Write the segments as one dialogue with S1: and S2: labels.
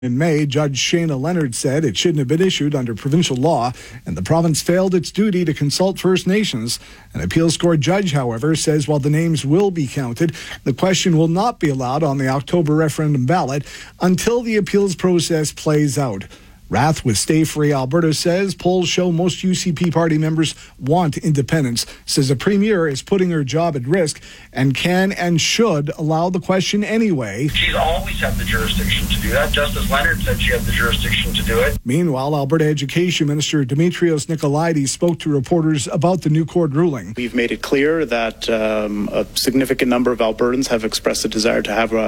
S1: In May, Judge Shayna Leonard said it shouldn't have been issued under provincial law, and the province failed its duty to consult First Nations. An appeals court judge, however, says while the names will be counted, the question will not be allowed on the October referendum ballot until the appeals process plays out. Rath with Stay Free Alberta says polls show most UCP party members want independence, says the Premier is putting her job at risk and can and should allow the question anyway.
S2: She's always had the jurisdiction to do that. Justice Leonard said she had the jurisdiction to do it.
S1: Meanwhile, Alberta Education Minister Dimitrios Nicolaides spoke to reporters about the new court ruling.
S3: We've made it clear that a significant number of Albertans have expressed a desire to have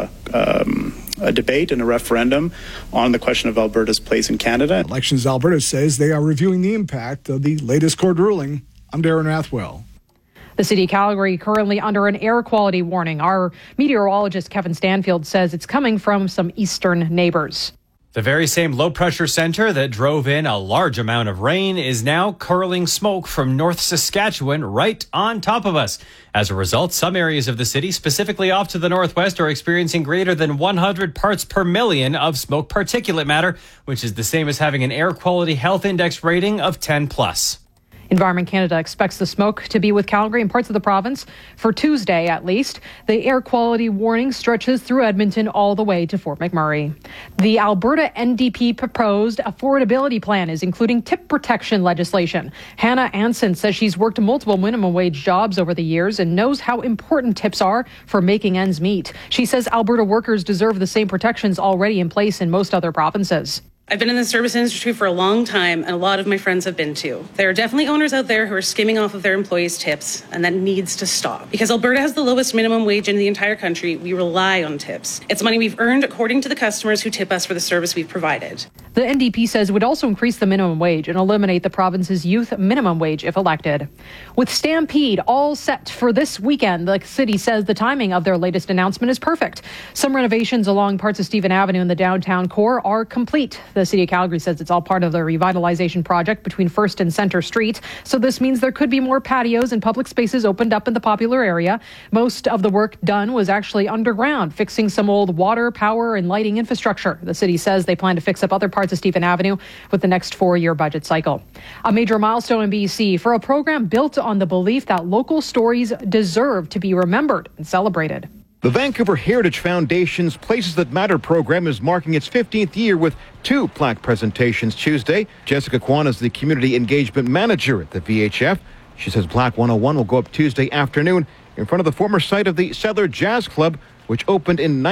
S3: a debate and a referendum on the question of Alberta's place in Canada.
S1: Elections Alberta says they are reviewing the impact of the latest court ruling. I'm Darren Rathwell.
S4: The city of Calgary currently under an air quality warning. Our meteorologist Kevin Stanfield says it's coming from some eastern neighbors.
S5: The very same low-pressure center that drove in a large amount of rain is now curling smoke from North Saskatchewan right on top of us. As a result, some areas of the city, specifically off to the northwest, are experiencing greater than 100 parts per million of smoke particulate matter, which is the same as having an air quality health index rating of 10+.
S4: Environment Canada expects the smoke to be with Calgary and parts of the province for Tuesday at least. The air quality warning stretches through Edmonton all the way to Fort McMurray. The Alberta NDP proposed affordability plan is including tip protection legislation. Hannah Anson says she's worked multiple minimum wage jobs over the years and knows how important tips are for making ends meet. She says Alberta workers deserve the same protections already in place in most other provinces.
S6: I've been in the service industry for a long time, and a lot of my friends have been too. There are definitely owners out there who are skimming off of their employees' tips, and that needs to stop. Because Alberta has the lowest minimum wage in the entire country, we rely on tips. It's money we've earned according to the customers who tip us for the service we've provided.
S4: The NDP says it would also increase the minimum wage and eliminate the province's youth minimum wage if elected. With Stampede all set for this weekend, the city says the timing of their latest announcement is perfect. Some renovations along parts of Stephen Avenue in the downtown core are complete. The City of Calgary says it's all part of the revitalization project between First and Centre Street. So this means there could be more patios and public spaces opened up in the popular area. Most of the work done was actually underground, fixing some old water, power, and lighting infrastructure. The city says they plan to fix up other parts of Stephen Avenue with the next 4-year budget cycle. A major milestone in BC for a program built on the belief that local stories deserve to be remembered and celebrated.
S7: The Vancouver Heritage Foundation's Places That Matter program is marking its 15th year with 2 plaque presentations Tuesday. Jessica Kwan is the Community Engagement Manager at the VHF. She says Plaque 101 will go up Tuesday afternoon in front of the former site of the Settler Jazz Club, which opened in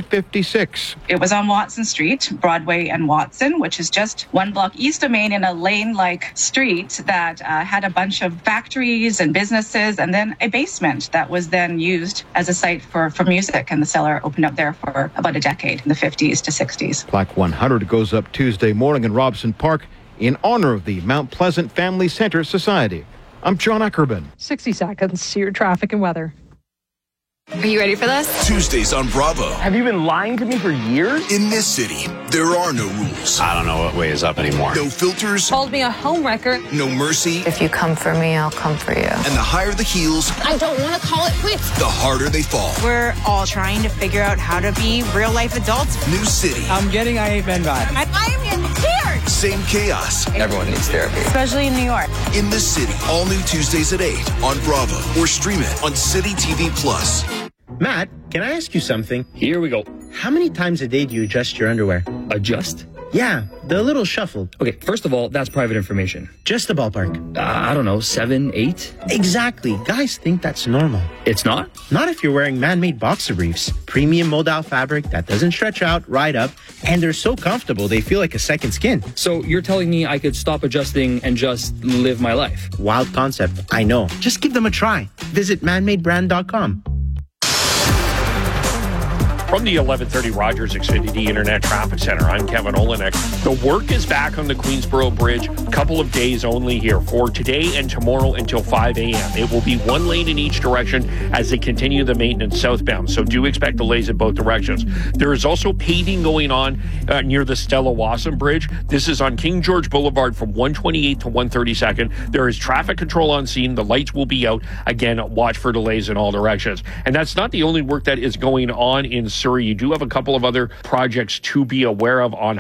S7: 1956.
S8: It was on Watson Street, Broadway and Watson, which is just 1 block east of Main in a lane-like street that had a bunch of factories and businesses, and then a basement that was then used as a site for music. And the cellar opened up there for about a decade in the 50s to 60s.
S7: Plaque 100 goes up Tuesday morning in Robson Park in honor of the Mount Pleasant Family Center Society. I'm John Ackerman.
S4: 60 seconds to your traffic and weather.
S9: Are you ready for this?
S10: Tuesdays on Bravo.
S11: Have you been lying to me for years?
S10: In this city, there are no rules.
S12: I don't know what way is up anymore.
S10: No filters.
S9: Called me a homewrecker.
S10: No mercy.
S13: If you come for me, I'll come for you.
S10: And the higher the heels,
S9: I don't want to call it quits.
S10: The harder they fall.
S14: We're all trying to figure out how to be real-life adults.
S10: New city.
S15: I'm getting I Hate Men vibes.
S14: I am in tears.
S10: Same chaos.
S12: Everyone needs therapy.
S14: Especially in New York.
S10: In this city, all new Tuesdays at 8 on Bravo. Or stream it on City TV Plus.
S15: Matt, can I ask you something?
S11: Here we go.
S15: How many times a day do you adjust your underwear?
S11: Adjust?
S15: Yeah, the little shuffle.
S11: Okay, first of all, that's private information.
S15: Just a ballpark.
S11: I don't know, 7, 8?
S15: Exactly. Guys think that's normal.
S11: It's not?
S15: Not if you're wearing man-made boxer briefs. Premium moldal fabric that doesn't stretch out, ride up, and they're so comfortable they feel like a second skin.
S11: So you're telling me I could stop adjusting and just live my life?
S15: Wild concept, I know. Just give them a try. Visit manmadebrand.com.
S16: From the 1130 Rogers Xfinity Internet Traffic Center, I'm Kevin Olenek. The work is back on the Queensboro Bridge. Couple of days only here for today and tomorrow until 5 a.m. It will be 1 lane in each direction as they continue the maintenance southbound. So do expect delays in both directions. There is also paving going on near the Stella Wasson Bridge. This is on King George Boulevard from 128 to 132nd. There is traffic control on scene. The lights will be out. Again, watch for delays in all directions. And that's not the only work that is going on in Surrey. You do have a couple of other projects to be aware of on